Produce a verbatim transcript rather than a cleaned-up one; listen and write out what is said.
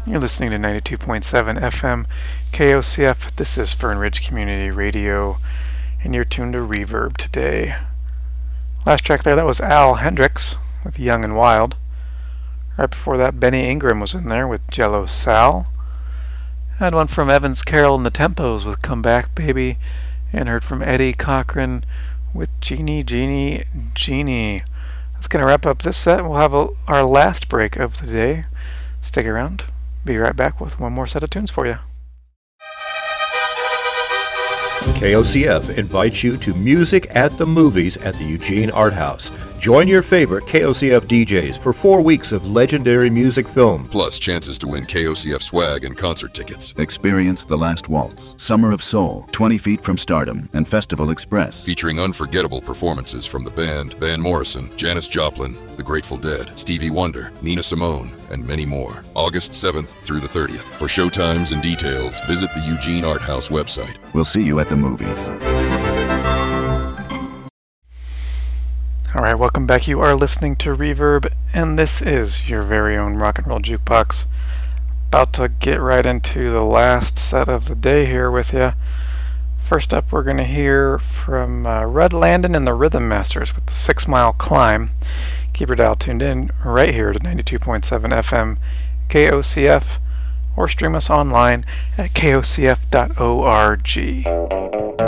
You're listening to ninety-two point seven F M K O C F. This is Fern Ridge Community Radio, and you're tuned to Reverb today. Last track there, that was Al Hendricks with Young and Wild. Right before that, Benny Ingram was in there with Jello Sal. Had one from Evans Carroll and the Tempos with Come Back Baby, and heard from Eddie Cochran with Genie, Genie, Genie. That's going to wrap up this set. We'll have a, our last break of the day. Stick around. Be right back with one more set of tunes for you. K O C F invites you to Music at the Movies at the Eugene Art House. Join your favorite K O C F D Js for four weeks of legendary music film. Plus chances to win K O C F swag and concert tickets. Experience The Last Waltz, Summer of Soul, twenty feet from Stardom, and Festival Express. Featuring unforgettable performances from the band Van Morrison, Janis Joplin, The Grateful Dead, Stevie Wonder, Nina Simone, and many more. August seventh through the thirtieth. For showtimes and details, visit the Eugene Art House website. We'll see you at the movies. Alright, welcome back. You are listening to Reverb, and this is your very own rock and roll jukebox. About to get right into the last set of the day here with you. First up, we're going to hear from uh, Rudd Landon and the Rhythm Masters with the Six Mile Climb. Keep your dial tuned in right here to ninety-two point seven F M K O C F, or stream us online at K O C F dot org.